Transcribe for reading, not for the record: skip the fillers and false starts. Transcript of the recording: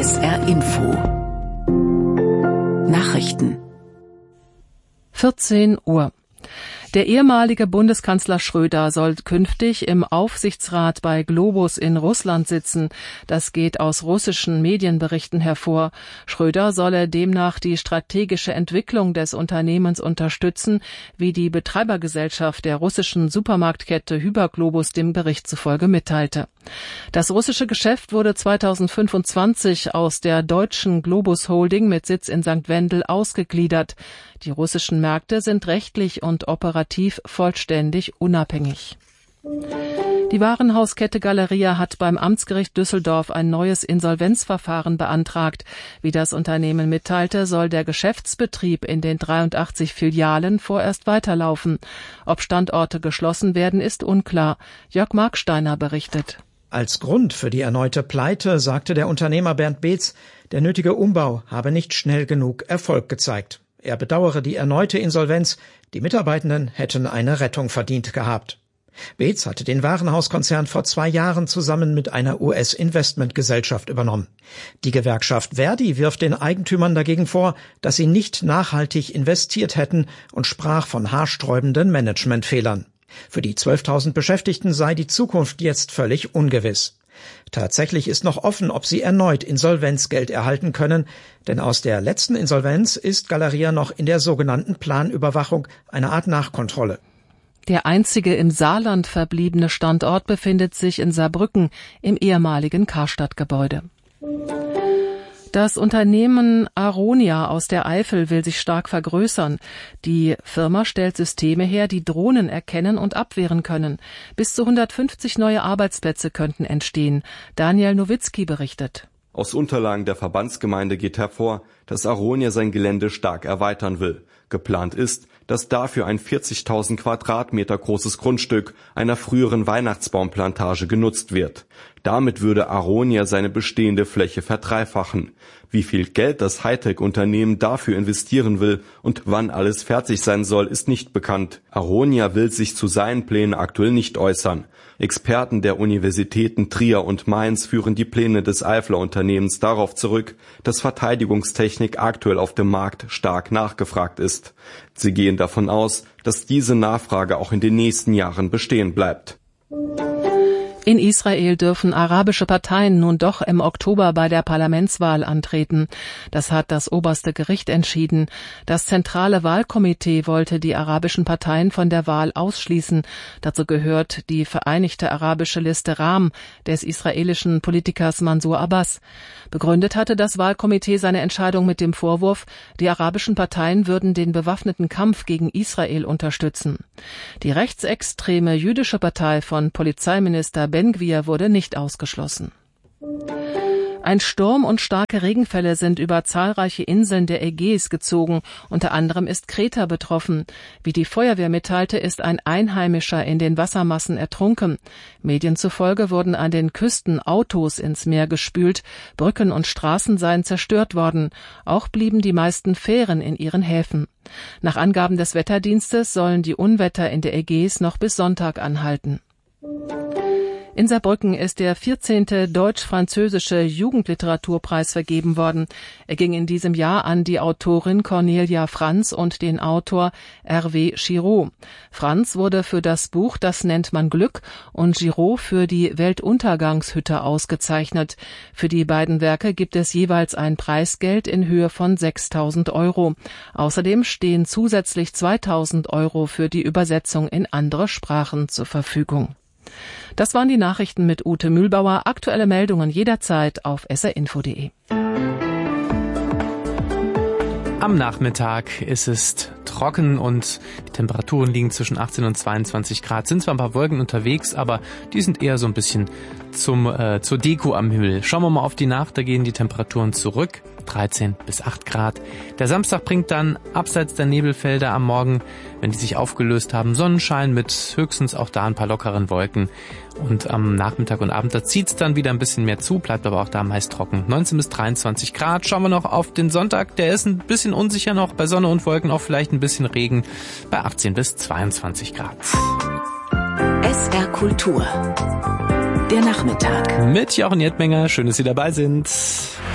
SR Info Nachrichten 14 Uhr. Der ehemalige Bundeskanzler Schröder soll künftig im Aufsichtsrat bei Globus in Russland sitzen. Das geht aus russischen Medienberichten hervor. Schröder solle demnach die strategische Entwicklung des Unternehmens unterstützen, wie die Betreibergesellschaft der russischen Supermarktkette Hyperglobus dem Bericht zufolge mitteilte. Das russische Geschäft wurde 2025 aus der deutschen Globus Holding mit Sitz in St. Wendel ausgegliedert. Die russischen Märkte sind rechtlich und operativ vollständig unabhängig. Die Warenhauskette Galeria hat beim Amtsgericht Düsseldorf ein neues Insolvenzverfahren beantragt. Wie das Unternehmen mitteilte, soll der Geschäftsbetrieb in den 83 Filialen vorerst weiterlaufen. Ob Standorte geschlossen werden, ist unklar. Jörg Marksteiner berichtet. Als Grund für die erneute Pleite sagte der Unternehmer Bernd Beetz, der nötige Umbau habe nicht schnell genug Erfolg gezeigt. Er bedauere die erneute Insolvenz, die Mitarbeitenden hätten eine Rettung verdient gehabt. Beetz hatte den Warenhauskonzern vor 2 Jahren zusammen mit einer US-Investmentgesellschaft übernommen. Die Gewerkschaft Verdi wirft den Eigentümern dagegen vor, dass sie nicht nachhaltig investiert hätten und sprach von haarsträubenden Managementfehlern. Für die 12.000 Beschäftigten sei die Zukunft jetzt völlig ungewiss. Tatsächlich ist noch offen, ob sie erneut Insolvenzgeld erhalten können, denn aus der letzten Insolvenz ist Galeria noch in der sogenannten Planüberwachung, eine Art Nachkontrolle. Der einzige im Saarland verbliebene Standort befindet sich in Saarbrücken im ehemaligen Karstadt-Gebäude. Das Unternehmen Aronia aus der Eifel will sich stark vergrößern. Die Firma stellt Systeme her, die Drohnen erkennen und abwehren können. Bis zu 150 neue Arbeitsplätze könnten entstehen. Daniel Nowitzki berichtet. Aus Unterlagen der Verbandsgemeinde geht hervor, dass Aronia sein Gelände stark erweitern will. Geplant ist, dass dafür ein 40.000 Quadratmeter großes Grundstück einer früheren Weihnachtsbaumplantage genutzt wird. Damit würde Aronia seine bestehende Fläche verdreifachen. Wie viel Geld das Hightech-Unternehmen dafür investieren will und wann alles fertig sein soll, ist nicht bekannt. Aronia will sich zu seinen Plänen aktuell nicht äußern. Experten der Universitäten Trier und Mainz führen die Pläne des Eifler Unternehmens darauf zurück, dass Verteidigungstechnik aktuell auf dem Markt stark nachgefragt ist. Sie gehen davon aus, dass diese Nachfrage auch in den nächsten Jahren bestehen bleibt. In Israel dürfen arabische Parteien nun doch im Oktober bei der Parlamentswahl antreten. Das hat das oberste Gericht entschieden. Das zentrale Wahlkomitee wollte die arabischen Parteien von der Wahl ausschließen. Dazu gehört die Vereinigte Arabische Liste RAM des israelischen Politikers Mansour Abbas. Begründet hatte das Wahlkomitee seine Entscheidung mit dem Vorwurf, die arabischen Parteien würden den bewaffneten Kampf gegen Israel unterstützen. Die rechtsextreme jüdische Partei von Polizeiminister Ben-Gvir wurde nicht ausgeschlossen. Ein Sturm und starke Regenfälle sind über zahlreiche Inseln der Ägäis gezogen. Unter anderem ist Kreta betroffen. Wie die Feuerwehr mitteilte, ist ein Einheimischer in den Wassermassen ertrunken. Medien zufolge wurden an den Küsten Autos ins Meer gespült. Brücken und Straßen seien zerstört worden. Auch blieben die meisten Fähren in ihren Häfen. Nach Angaben des Wetterdienstes sollen die Unwetter in der Ägäis noch bis Sonntag anhalten. In Saarbrücken ist der 14. Deutsch-Französische Jugendliteraturpreis vergeben worden. Er ging in diesem Jahr an die Autorin Cornelia Franz und den Autor Hervé Giraud. Franz wurde für das Buch Das nennt man Glück und Giraud für die Weltuntergangshütte ausgezeichnet. Für die beiden Werke gibt es jeweils ein Preisgeld in Höhe von 6.000 €. Außerdem stehen zusätzlich 2.000 € für die Übersetzung in andere Sprachen zur Verfügung. Das waren die Nachrichten mit Ute Mühlbauer. Aktuelle Meldungen jederzeit auf srinfo.de. Am Nachmittag ist es trocken und die Temperaturen liegen zwischen 18 und 22 Grad. Sind zwar ein paar Wolken unterwegs, aber die sind eher so ein bisschen zur Deko am Himmel. Schauen wir mal auf die Nacht, da gehen die Temperaturen zurück. 13 bis 8 Grad. Der Samstag bringt dann abseits der Nebelfelder am Morgen, wenn die sich aufgelöst haben, Sonnenschein mit höchstens auch da ein paar lockeren Wolken. Und am Nachmittag und Abend, da zieht's dann wieder ein bisschen mehr zu, bleibt aber auch da meist trocken. 19 bis 23 Grad. Schauen wir noch auf den Sonntag. Der ist ein bisschen unsicher noch, bei Sonne und Wolken auch vielleicht ein bisschen Regen, bei 18 bis 22 Grad. SR Kultur. Der Nachmittag. Mit Jochen Jettmenger. Schön, dass Sie dabei sind.